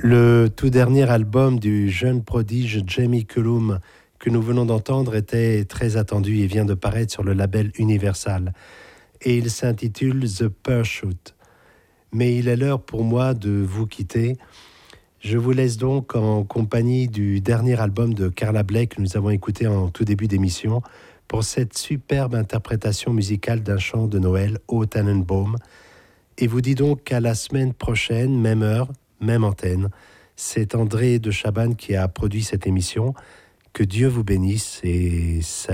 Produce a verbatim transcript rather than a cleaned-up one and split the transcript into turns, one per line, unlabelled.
Le tout dernier album du jeune prodige Jamie Cullum que nous venons d'entendre était très attendu et vient de paraître sur le label Universal. Et il s'intitule The Pursuit. Mais il est l'heure pour moi de vous quitter. Je vous laisse donc en compagnie du dernier album de Carla Blake que nous avons écouté en tout début d'émission pour cette superbe interprétation musicale d'un chant de Noël, O Tannenbaum. Et vous dis donc qu'à la semaine prochaine, même heure, même antenne. C'est André de Chabannes qui a produit cette émission. Que Dieu vous bénisse et salut.